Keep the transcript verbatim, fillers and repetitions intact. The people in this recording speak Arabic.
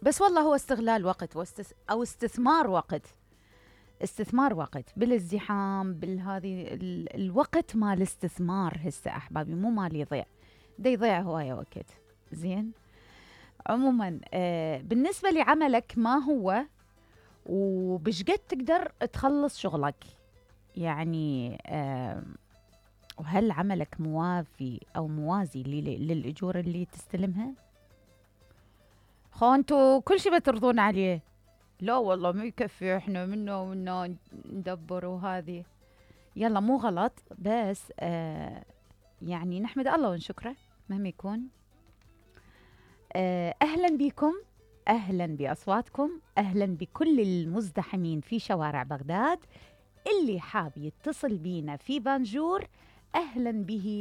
بس والله هو استغلال وقت واستس... أو استثمار وقت، استثمار وقت بالازدحام بالهذه ال... الوقت مال استثمار هسه أحبابي، مو مال يضيع، ده يضيع هواية وقت. زين. عموما آه بالنسبة لعملك ما هو، وبشقد تقدر تخلص شغلك، يعني آه وهل عملك موافي أو موازي لل- للأجور اللي تستلمها؟ خو انتوا كل شي بترضون عليه. لا والله ما يكفي، احنا منا ومنا ندبر وهذه. يلا مو غلط، بس آه يعني نحمد الله ونشكره مهما يكون. آه أهلا بكم، أهلا بأصواتكم، أهلا بكل المزدحمين في شوارع بغداد. اللي حاب يتصل بينا في بانجور أهلا به